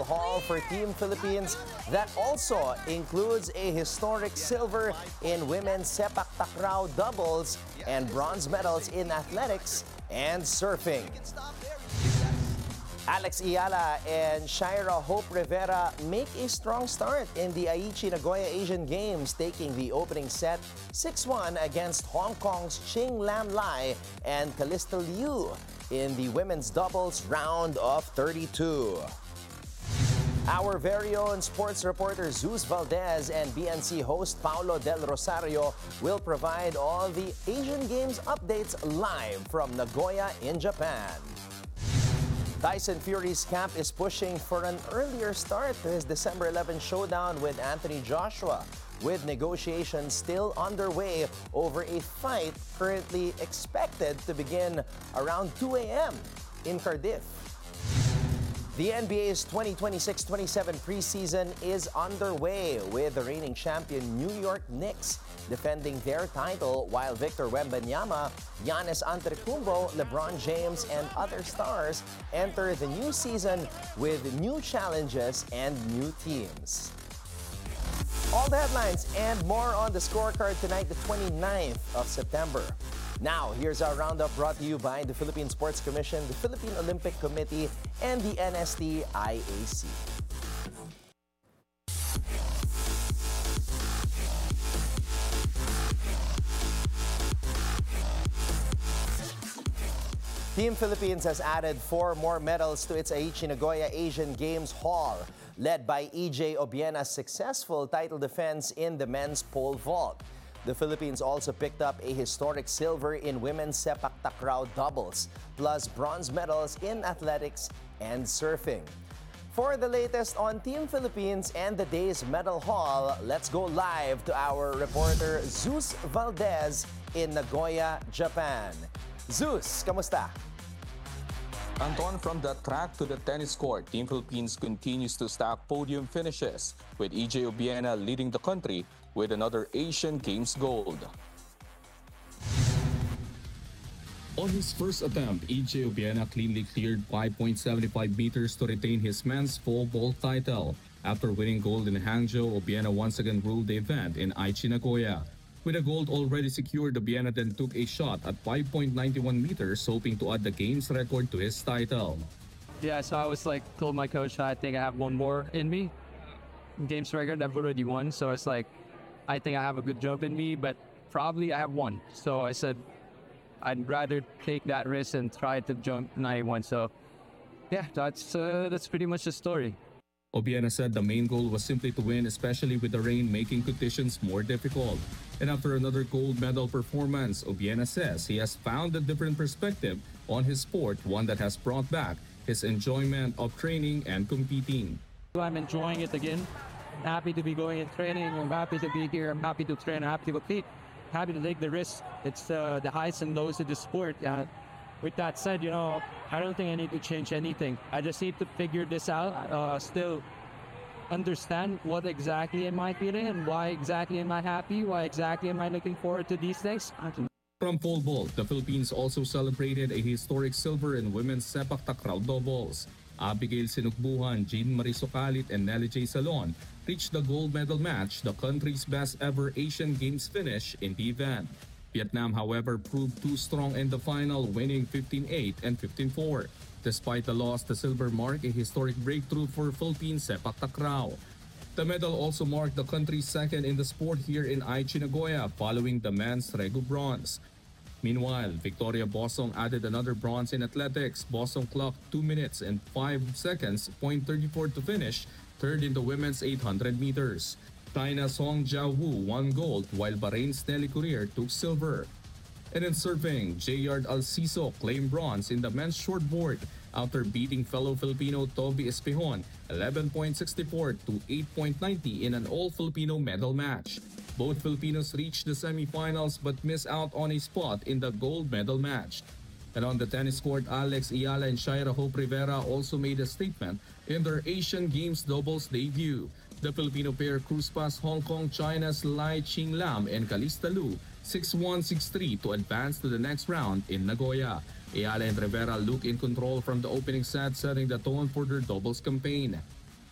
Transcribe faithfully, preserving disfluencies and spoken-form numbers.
haul for Team Philippines that also includes a historic silver in women's sepak takraw doubles and bronze medals in athletics and surfing. Alex Ayala and Shaira Hope Rivera make a strong start in the Aichi Nagoya Asian Games, taking the opening set six one against Hong Kong's Ching Lam Lai and Callista Liu in the women's doubles round of thirty-two. Our very own sports reporter Zeus Valdez and B N C host Paulo Del Rosario will provide all the Asian Games updates live from Nagoya in Japan. Tyson Fury's camp is pushing for an earlier start to his December eleventh showdown with Anthony Joshua, with negotiations still underway over a fight currently expected to begin around two a m in Cardiff. The N B A's twenty twenty-six twenty-seven preseason is underway, with the reigning champion New York Knicks defending their title, while Victor Wembanyama, Giannis Antetokounmpo, LeBron James, and other stars enter the new season with new challenges and new teams. All the headlines and more on the scorecard tonight, the twenty-ninth of September. Now, here's our roundup brought to you by the Philippine Sports Commission, the Philippine Olympic Committee, and the N S T I A C. Team Philippines has added four more medals to its Aichi Nagoya Asian Games haul, led by E J Obiena's successful title defense in the men's pole vault. The Philippines also picked up a historic silver in women's sepak takraw doubles, plus bronze medals in athletics and surfing. For the latest on Team Philippines and the day's medal haul, let's go live to our reporter Zeus Valdez in Nagoya, Japan. Zeus, kamusta? Anton, from the track to the tennis court, Team Philippines continues to stack podium finishes, with E J Obiena leading the country with another Asian Games gold. On his first attempt, E J Obiena cleanly cleared five point seven five meters to retain his men's pole vault title. After winning gold in Hangzhou, Obiena once again ruled the event in Aichi Nagoya. With a gold already secured, Obiena then took a shot at five point nine one meters, hoping to add the game's record to his title. Yeah, so I was like, told my coach, I think I have one more in me. Games record, I've already won, so it's like, I think I have a good jump in me, but probably I have one. So I said, I'd rather take that risk and try to jump ninety-one. So yeah, that's uh, that's pretty much the story. Obiena said the main goal was simply to win, especially with the rain making conditions more difficult. And after another gold medal performance, Obiena says he has found a different perspective on his sport, one that has brought back his enjoyment of training and competing. I'm enjoying it again. Happy to be going and training. I'm happy to be here. I'm happy to train. I'm happy to compete. Happy to take the risk. It's uh, the highs and lows of the sport. Uh, with that said, you know, I don't think I need to change anything. I just need to figure this out. Uh, still understand what exactly am I feeling and why exactly am I happy? Why exactly am I looking forward to these things? From pole vault, the Philippines also celebrated a historic silver in women's sepak takraw doubles. Abigail Sinukbuhan, Jean Marie Socalit, and Nelly J. Salon reached the gold medal match, the country's best ever Asian Games finish in the event. Vietnam, however, proved too strong in the final, winning fifteen eight and fifteen four. Despite the loss, the silver marked a historic breakthrough for Philippine sepak takraw. The medal also marked the country's second in the sport here in Aichi Nagoya, following the men's Regu bronze. Meanwhile, Victoria Bosong added another bronze in athletics. Bosong clocked two minutes and five seconds, point three four to finish third in the women's eight hundred meters. China's Hong Jiawu won gold, while Bahrain's Nelly Courier took silver. And in surfing, Jayard Alciso claimed bronze in the men's shortboard after beating fellow Filipino Toby Espihon eleven point six four to eight point nine zero in an all-Filipino medal match. Both Filipinos reached the semifinals but missed out on a spot in the gold medal match. And on the tennis court, Alex Ayala and Shaira Hope Rivera also made a statement in their Asian Games doubles debut. The Filipino pair cruised past Hong Kong, China's Lai Ching Lam and Callista Liu six one, six three to advance to the next round in Nagoya. Ayala and Rivera look in control from the opening set, setting the tone for their doubles campaign.